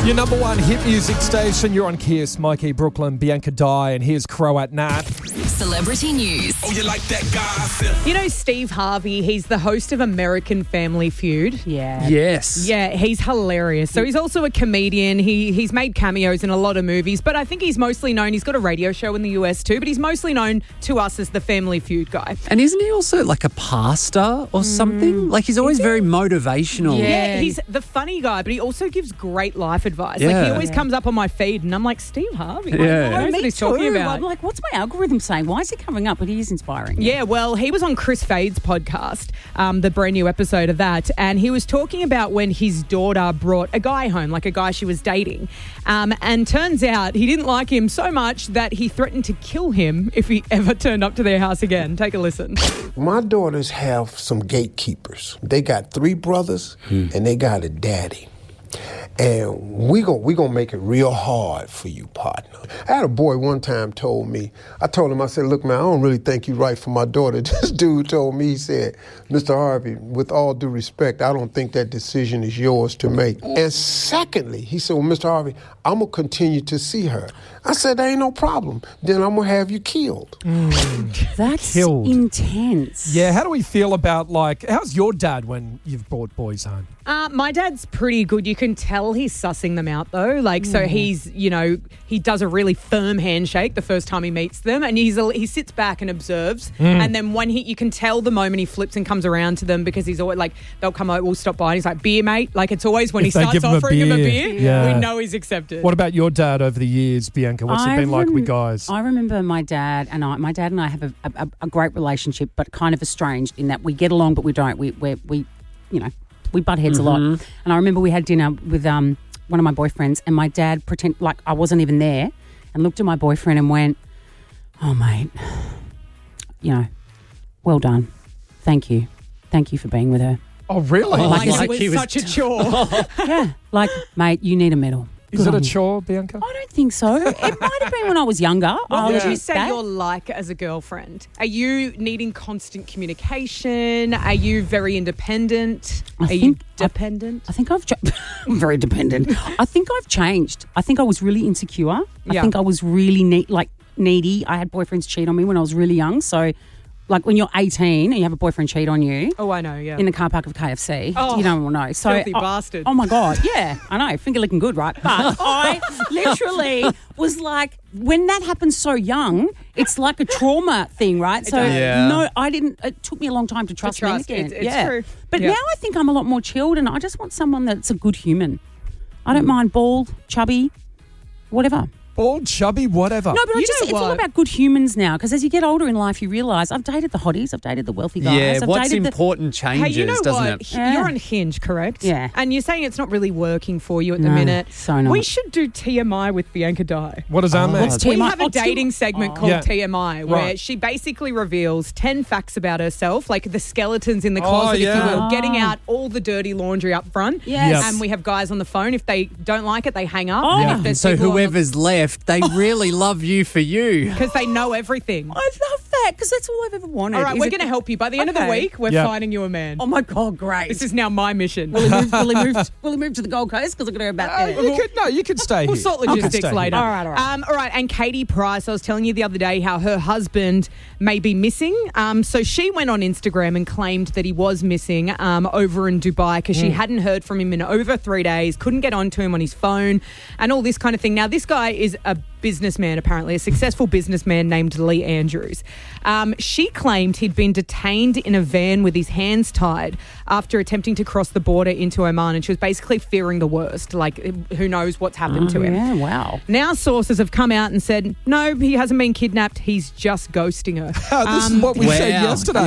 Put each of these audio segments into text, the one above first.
Your number one hit music station. You're on Kiss, Mikey, Brooklyn, Bianca Dye, and here's Croat Nat. Celebrity news. Oh, you like that gossip? You know Steve Harvey, he's the host of American Family Feud. Yeah. Yes. Yeah, he's hilarious. So he's also a comedian. He's made cameos in a lot of movies, but I think he's mostly known, he's got a radio show in the US too, but he's mostly known to us as the Family Feud guy. And isn't he also like a pastor or something? Like he's always very motivational. Yeah, he's the funny guy, but he also gives great life advice. Like Yeah. he always comes up on my feed and I'm like, Steve Harvey. Like, Yeah. he knows what he's talking about. I'm like, what's my algorithm saying? Why is he coming up? But he is inspiring. Yeah, well, he was on Chris Fade's podcast, the brand new episode of that, and he was talking about when his daughter brought a guy home, like a guy she was dating, and turns out he didn't like him so much that he threatened to kill him if he ever turned up to their house again. Take a listen. My daughters have some gatekeepers. They got 3 brothers and they got a daddy. And we gonna make it real hard for you, partner. I had a boy one time told me, I said, look, man, I don't really think you're right for my daughter. This dude told me, he said, Mr. Harvey, with all due respect, I don't think that decision is yours to make. And secondly, he said, well, Mr. Harvey, I'm gonna continue to see her. I said, there ain't no problem. Then I'm gonna have you killed. That's Killed. intense. Yeah, how do we feel about, like, how's your dad when you've brought boys home? My dad's pretty good. You can tell he's sussing them out, though. Like, so he's, he does a really firm handshake the first time he meets them, and he sits back and observes. And then when you can tell the moment he flips and comes around to them, because he's always like, they'll come over, we'll stop by, and he's like, beer, mate. Like, it's always when If he they starts give him a offering him a beer, beer, yeah. we know he's accepted. What about your dad over the years, Bianca? What's it been like with guys? I remember my dad and I have a great relationship, but kind of estranged in that we get along, but we don't. We butt heads a lot. And I remember we had dinner with one of my boyfriends, and my dad pretended like I wasn't even there, and looked at my boyfriend and went, "Oh, mate, well done. Thank you for being with her." Oh, really? Like Like it was he was- such a chore. Yeah, like, mate, you need a medal. Is Good it a on you. chore, Bianca? I don't think so. It might have been when I was younger. What would I'll you admit say that. you're like as a girlfriend? Are you needing constant communication? Are you very independent? I Are you think dependent? I think I'm very dependent. I think I've changed. I think I was really insecure. Yeah. I think I was really needy. I had boyfriends cheat on me when I was really young. So, like when you're 18 and you have a boyfriend cheat on you Oh, I know, yeah. in the car park of KFC, Oh, you don't want to know. So, filthy bastard. Oh my God, yeah, I know, finger licking good, right? But I literally was like, when that happens so young, it's like a trauma thing, right? So does. Yeah. no, I didn't. It took me a long time to trust men trust. again. It's true. But Yeah. now I think I'm a lot more chilled, and I just want someone that's a good human. I don't mind bald, chubby, whatever. Bald, chubby, whatever. No, but You it's know all what? about good humans now, because as you get older in life, you realise I've dated the hotties, I've dated the wealthy guys. Yeah, I've what's dated important Hey, changes, you know doesn't what? it? Yeah. You're on Hinge, correct? Yeah. And you're saying it's not really working for you at the No, minute. so not. We should do TMI with Bianca Dye. What does that mean? what's We TMI? have a Oh, dating segment called Yeah. TMI where Right. she basically reveals 10 facts about herself, like the skeletons in the Oh, closet, if you yeah. will, getting out all the dirty laundry up front. Yes. Yes. And we have guys on the phone. If they don't like it, they hang up. Oh. And Yeah. if there's So people on the- whoever's left, they really love you for you. because they know everything. I love that, because that's all I've ever wanted. All right, is we're it- going to help you. By the end of the Okay. week, we're Yeah. finding you a man. Oh my God, great. This is now my mission. Will he move to the Gold Coast? Because I'm going to go back there. You could stay We'll here. sort You can logistics stay later. here. All right. All right. And Katie Price, I was telling you the other day how her husband may be missing. So she went on Instagram and claimed that he was missing over in Dubai because she hadn't heard from him in over 3 days, couldn't get onto him on his phone and all this kind of thing. Now, this guy is a businessman, apparently, a successful businessman named Lee Andrews. She claimed he'd been detained in a van with his hands tied after attempting to cross the border into Oman, and she was basically fearing the worst, like who knows what's happened to him. Yeah, wow. Now sources have come out and said, no, he hasn't been kidnapped. He's just ghosting her. This is what we said Wow. yesterday.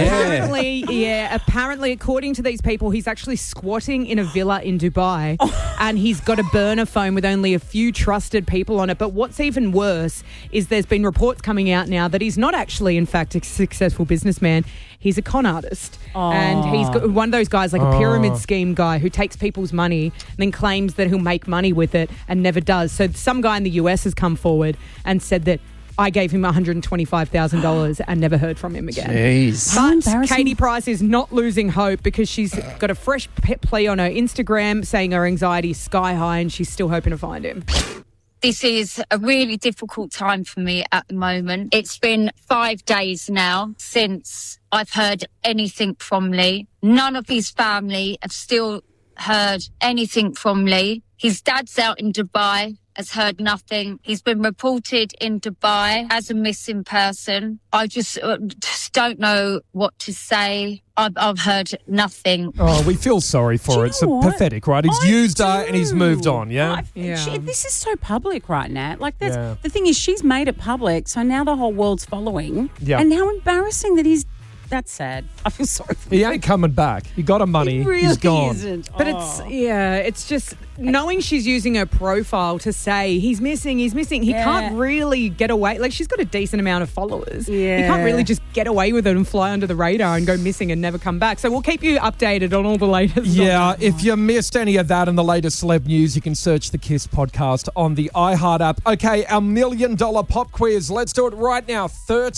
Yeah. Apparently, according to these people, he's actually squatting in a villa in Dubai and he's got a burner phone with only a few trusted people on it. But what's even worse is there's been reports coming out now that he's not actually, in fact, a successful businessman. He's a con artist. And he's got one of those guys, like a pyramid scheme guy who takes people's money and then claims that he'll make money with it and never does. So some guy in the US has come forward and said that I gave him $125,000 and never heard from him again. Jeez. How But embarrassing. Katie Price is not losing hope because she's got a fresh plea on her Instagram saying her anxiety is sky high and she's still hoping to find him. This is a really difficult time for me at the moment. It's been 5 days now since I've heard anything from Lee. None of his family have still heard anything from Lee. His dad's out in Dubai, has heard nothing. He's been reported in Dubai as a missing person. I just don't know what to say. I've heard nothing. Oh, we feel sorry for Do her. you It's know what? pathetic, right? He's I used her and he's do. moved on, yeah? Yeah. This is so public right now. Like, that's Yeah. the thing is, she's made it public, so now the whole world's following. Yeah. And how embarrassing that he's. That's sad. I feel sorry for He ain't coming back. He got her money. He really He's gone. isn't. But Oh. it's just knowing she's using her profile to say he's missing. He Yeah. can't really get away. Like, she's got a decent amount of followers. He Yeah. can't really just get away with it and fly under the radar and go missing and never come back. So we'll keep you updated on all the latest. Yeah, if you missed any of that and the latest celeb news, you can search the KISS podcast on the iHeart app. Okay, our $1 million pop quiz. Let's do it right now.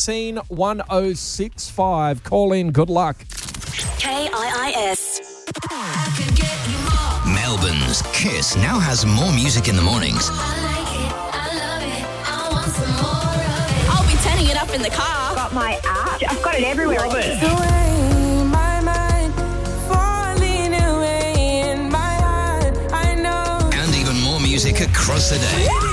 131065. Call in. Good luck. KIIS. Melbourne's KISS now has more music in the mornings. I'll be turning it up in the car. Got my app. I've got it everywhere. And even more music across the day.